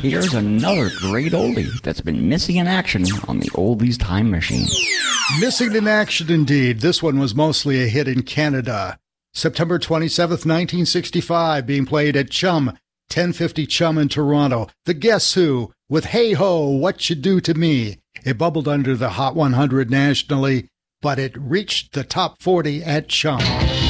Here's another great oldie that's been missing in action on the Oldies Time Machine. Missing in action indeed. This one was mostly a hit in Canada. September 27th, 1965, being played at Chum, 1050 Chum in Toronto. The Guess Who, with Hey Ho, What You Do to Me. It bubbled under the Hot 100 nationally, but it reached the top 40 at Chum.